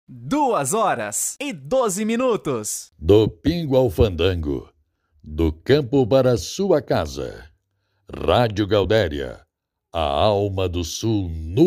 2h12. Do pingo ao fandango, do campo para sua casa. Rádio Gaudéria, a alma do sul no